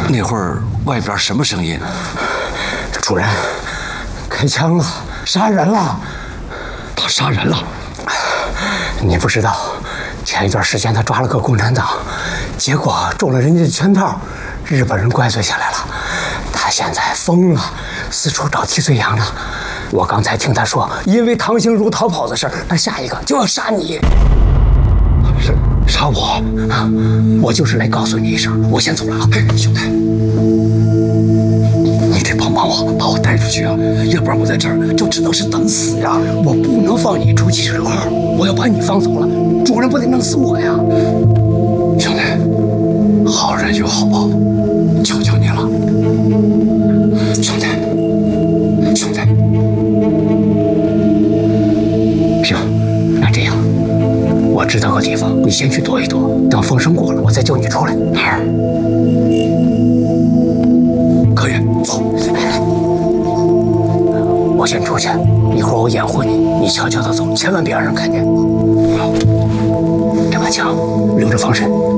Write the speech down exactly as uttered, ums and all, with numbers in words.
那会儿外边什么声音？ 主人，开枪了，杀人了！ 他杀人了？ 你不知道，前一段时间他抓了个共产党，结果中了人家的圈套，日本人怪罪下来了。他现在疯了，四处找替罪羊呢。我刚才听他说，因为唐兴如逃跑的事儿，他下一个就要杀你。 是杀我？ 我就是来告诉你一声，我先走了啊。 嘿，兄弟，你得帮帮我，把我带出去啊，要不然我在这儿就只能是等死呀。 我不能放你出七十六号，我要把你放走了，主人不得弄死我呀。 兄弟，好人有好报，求求你了，兄弟，兄弟。 行，那这样，我知道个地方，你先去躲一躲，等风声过了，我再救你出来。 哪儿？可以，走。 我先出去，一会儿我掩护你，你悄悄地走，千万别让人看见。好，这把枪留着防身。